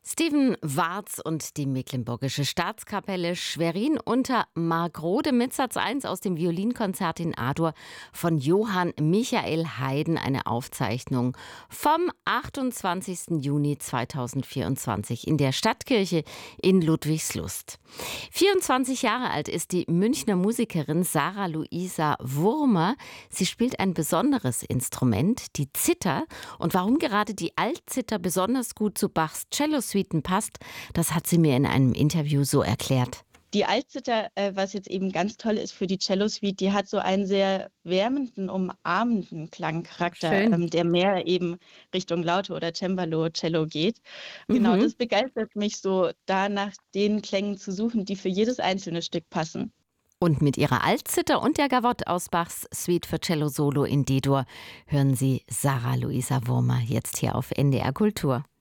Steven Warz und die Mecklenburgische Staatskapelle Schwerin unter Markgrode mit Satz 1 aus dem Violinkonzert in A-Dur von Johann Michael Haydn, eine Aufzeichnung vom 28. Juni 2024 in der Stadtkirche in Ludwigslust. 24 Jahre alt ist die Münchner Musikerin Sarah Luisa Wurmer. Sie spielt ein besonderes Instrument, die Zither. Und warum gerade die Altzither besonders gut zu Bachs Cellosuiten passt, das hat sie mir in einem Interview so erklärt. Die Altzither, was jetzt eben ganz toll ist für die Cellosuite, die hat so einen sehr wärmenden, umarmenden Klangcharakter, Schön. der mehr eben Richtung Laute oder Cembalo, Cello geht. Genau, Mhm. das begeistert mich so, da nach den Klängen zu suchen, die für jedes einzelne Stück passen. Und mit ihrer Altzither und der Gavotte aus Bachs Suite für Cello Solo in D-Dur hören Sie Sarah Luisa Wurmer jetzt hier auf NDR Kultur.